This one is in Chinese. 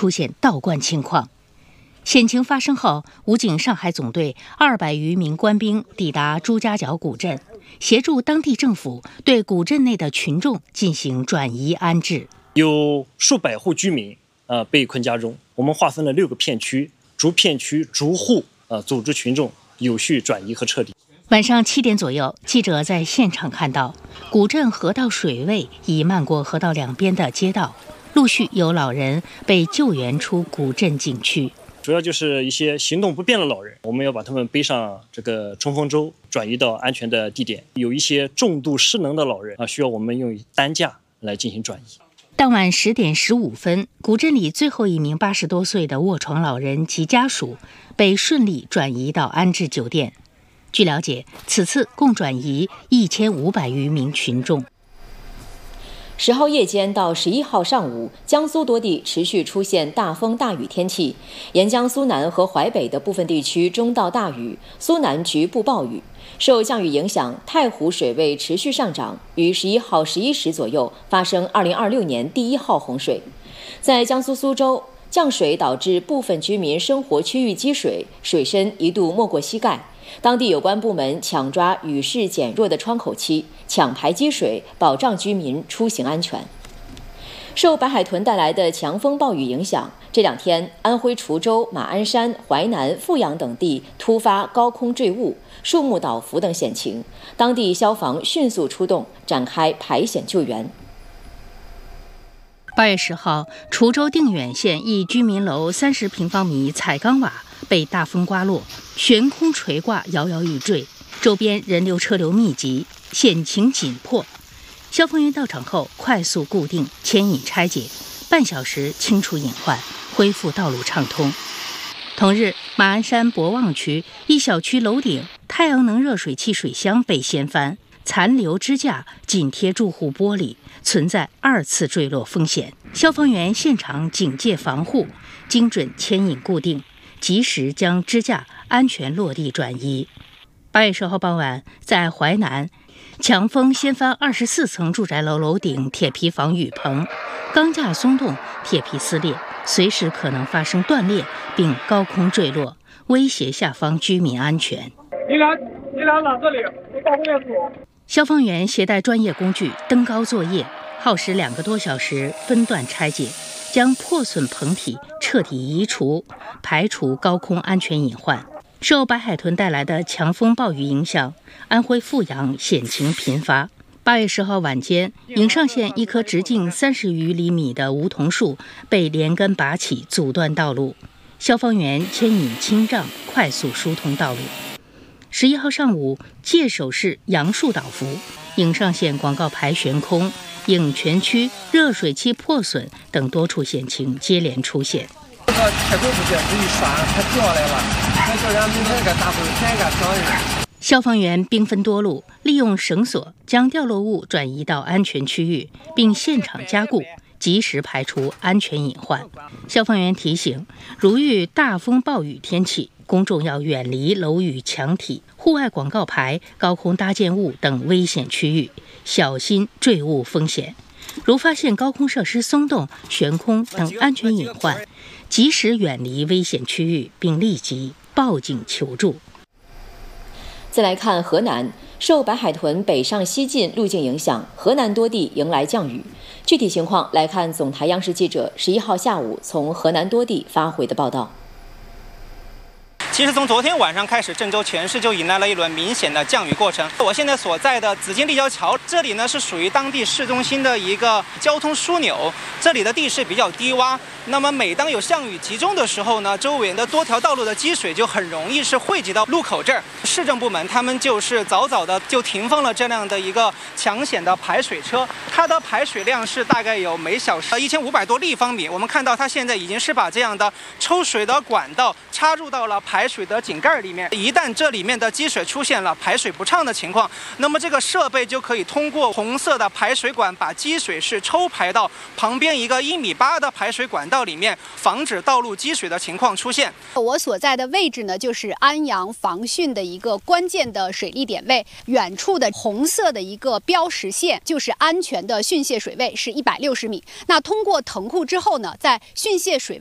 出现倒灌情况。险情发生后，武警上海总队200余名官兵抵达朱家角古镇，协助当地政府对古镇内的群众进行转移安置。 有数百户居民被困家中，我们划分了6个片区，逐片区逐户组织群众有序转移和撤离。 晚上7点左右，记者在现场看到，古镇河道水位已漫过河道两边的街道，陆续有老人被救援出古镇景区。 主要就是一些行动不便的老人，我们要把他们背上这个冲锋舟，转移到安全的地点。有一些重度失能的老人需要我们用担架来进行转移。 当晚10点15分，古镇里最后一名80多岁的卧床老人及家属被顺利转移到安置酒店。据了解，此次共转移1500余名群众。 10号夜间到11号上午，江苏多地持续出现大风大雨天气，沿江苏南和淮北的部分地区中到大雨，苏南局部暴雨。受降雨影响，太湖水位持续上涨，于11号11时左右发生2026年第1号洪水。在江苏苏州，降水导致部分居民生活区域积水，水深一度没过膝盖。当地有关部门抢抓雨势减弱的窗口期，抢排积水，保障居民出行安全。受白海豚带来的强风暴雨影响，这2天安徽滁州、马鞍山、淮南、阜阳等地突发高空坠物、树木倒伏等险情，当地消防迅速出动，展开排险救援。 8月10号，滁州定远县一居民楼30平方米彩钢瓦被大风刮落，悬空垂挂，摇摇欲坠，周边人流车流密集，险情紧迫。消防员到场后快速固定、牵引拆解，半小时清除隐患，恢复道路畅通。同日，马鞍山博望区一小区楼顶太阳能热水器水箱被掀翻，残留支架紧贴住户玻璃，存在2次坠落风险。消防员现场警戒防护，精准牵引固定，及时将支架安全落地转移。8月10号傍晚，在淮南，强风掀翻24层住宅楼楼顶铁皮防雨棚，钢架松动，铁皮撕裂，随时可能发生断裂并高空坠落，威胁下方居民安全。 你俩拿这里，我到后面锁。 消防员携带专业工具登高作业，耗时2个多小时，分段拆解，将破损棚体彻底移除，排除高空安全隐患。受白海豚带来的强风暴雨影响，安徽阜阳险情频发。8月10号晚间，颍上县一棵直径30余厘米的梧桐树被连根拔起，阻断道路，消防员牵引轻杖快速疏通道路。11号上午，界首市杨树倒伏，颍上县广告牌悬空，颍泉区热水器破损等多处险情接连出现。 这个太过不行，这一刷它掉下来了，那就让明天给大风天给飘下来。 消防员兵分多路，利用绳索将掉落物转移到安全区域，并现场加固，及时排除安全隐患。消防员提醒，如遇大风暴雨天气，公众要远离楼宇墙体、户外广告牌、高空搭建物等危险区域，小心坠物风险。如发现高空设施松动、悬空等安全隐患，及时远离危险区域，并立即报警求助。 再来看河南，受白海豚北上西进路径影响，河南多地迎来降雨。具体情况来看总台央视记者11号下午从河南多地发回的报道。 其实从昨天晚上开始，郑州全市就迎来了一轮明显的降雨过程。我现在所在的紫金立交桥，这里呢是属于当地市中心的一个交通枢纽，这里的地势比较低洼。那么每当有降雨集中的时候呢，周围的多条道路的积水就很容易是汇集到路口这儿。市政部门他们就是早早的就停放了这样的一个抢险的排水车，它的排水量是大概有每小时1500多立方米。我们看到它现在已经是把这样的抽水的管道插入到了排水的井盖里面，一旦这里面的积水出现了排水不畅的情况，那么这个设备就可以通过红色的排水管把积水是抽排到旁边一个1.8米的排水管道里面，防止道路积水的情况出现。 我所在的位置呢，就是安阳防汛的一个关键的水利点位，远处的红色的一个标识线就是安全的汛泄水位是160米。那通过腾库之后呢，在汛泄水